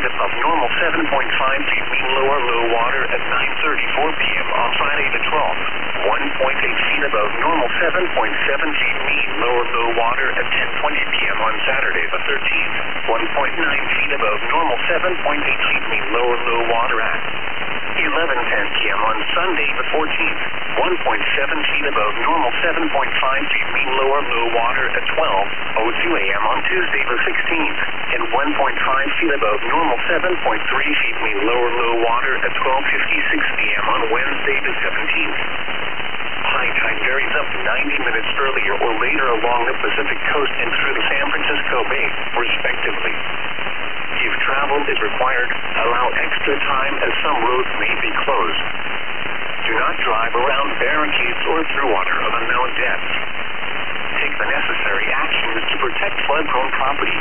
above normal 7.5 feet mean lower low water at 9:34 p.m. on Friday the 12th. 1.8 feet above normal 7.7 feet mean lower low water at 10:20 p.m. on Saturday the 13th. 1.9 feet above normal 7.8 feet mean lower low water at 11:10 p.m. on Sunday the 14th. 1.7 feet above normal 7.5 feet mean lower low water at 12:02 a.m. on Tuesday the 16th. And 1.5 feet above normal 7.3 feet mean lower low water at 12:56 p.m. on Wednesday the 17th. High tide varies up to 90 minutes earlier or later along the Pacific coast and through the San Francisco Bay, respectively. If travel is required, allow extra time as some roads may be closed. Do not drive around barricades or through water of unknown depth. Take the necessary actions to protect flood-prone property.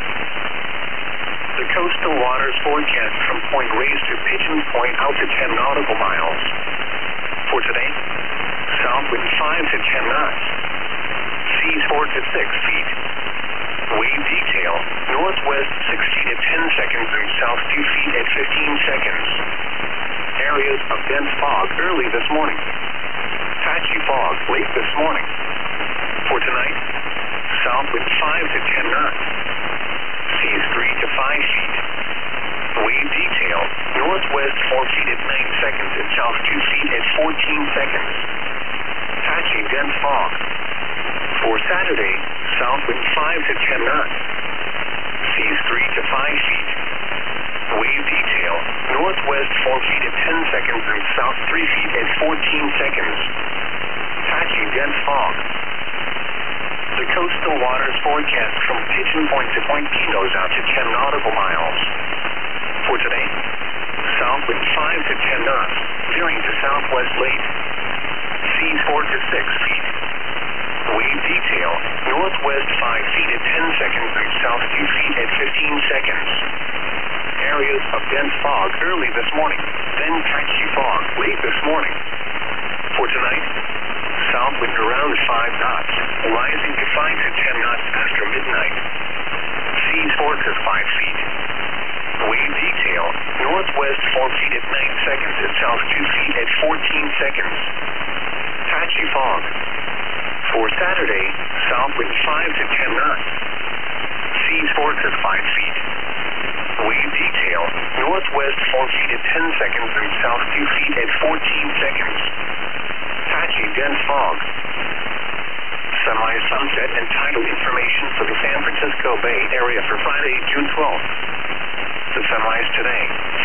The coastal waters forecast from Point Reyes to Pigeon Point out to 10 nautical miles. For today, south wind 5 to 10 knots. Seas 4 to 6 feet. Wave detail, northwest 6 feet at 10 seconds and south 2 feet at 15 seconds. Areas of dense fog early this morning. Patchy fog late this morning. For tonight, south wind 5 to 10 knots. Seas 3 to 5 feet. Wave detail, northwest 4 feet at 9 seconds and south 2 feet at 14 seconds. Patchy dense fog. For Saturday, south wind 5 to 10 knots. Seas 3 to 5 feet. Wave detail, northwest 4 feet at 10 seconds and south 3 feet at 14 seconds. Patchy dense fog. The coastal waters forecast from Pigeon Point to Point Pinos out to 10 nautical miles. For today, south wind 5 to 10 knots, veering to southwest late. Seas 4 to 6 feet. Wave detail, northwest 5 feet at 10 seconds and south 2 feet at 15 seconds. Areas of dense fog early this morning, then patchy fog late this morning. For tonight, south wind around 5 knots, rising to 5 to 10 knots after midnight. Seas 4 to 5 feet. Wave detail, northwest 4 feet at 9 seconds and south 2 feet at 14 seconds. Patchy fog. For Saturday, south wind 5 to 10 knots. Seas 4 to 5 feet. Wave detail, northwest 4 feet at 10 seconds and south 2 feet at 14 seconds. Patchy dense fog. Semi-sunset and tidal information for the San Francisco Bay Area for Friday, June 12th. The sunrise today,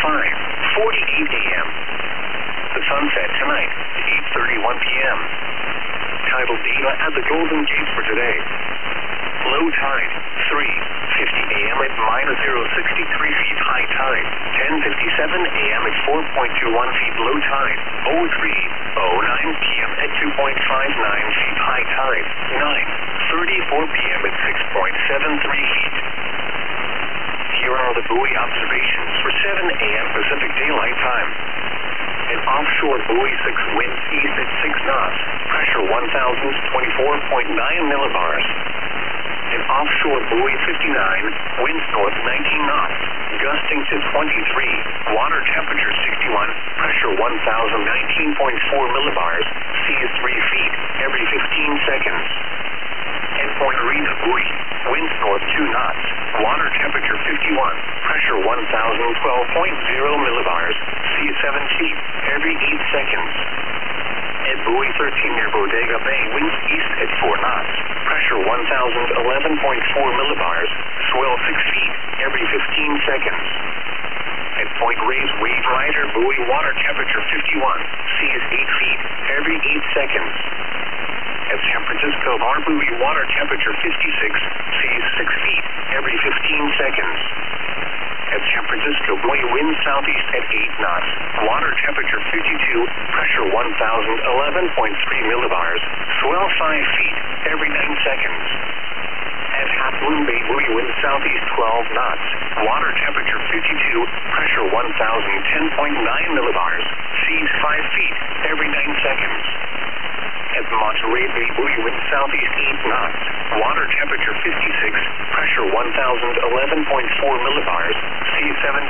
5:48 a.m. The sunset tonight, 8:31 p.m. Tidal data at the Golden Gate for today. Low tide, 3:50 a.m. at -063 feet high tide. 10:57 a.m. at 4.21 feet low tide. 03:09 p.m. at 2.59 feet high tide. 9:34 p.m. at 6.73 feet. Here are the buoy observations for 7 a.m. Pacific Daylight Time. An offshore buoy 6 winds east at 6 knots, pressure 1,024.9 millibars. An offshore buoy 59, winds north 19 knots, gusting to 23, water temperature 61, pressure 1,019.4 millibars, seas 3 feet, every 15 seconds. At Point Reyes buoy, winds north 2 knots, water temperature 51, pressure 1,012.0 millibars, seas 7 feet, every 8 seconds. At buoy 13 near Bodega Bay, winds east at 4 knots, pressure 1,011.4 millibars, swell 6 feet, every 15 seconds. At Point Reyes Wave Rider buoy, water temperature 51, seas 8 feet, every 8 seconds. At San Francisco Bar buoy, water temperature 56, seas 6 feet, every 15 seconds. At San Francisco buoy, wind southeast at 8 knots, water temperature 52, pressure 1,011.3 millibars, swell 5 feet, every 9 seconds. At Half Moon Bay buoy, wind southeast 12 knots, water temperature 52, pressure 1,010.9 millibars, seas 5 feet, every 9 seconds. At Monterey Bay buoy, wind southeast 8 knots, water temperature 56, pressure 1,011.4 millibars, seas 7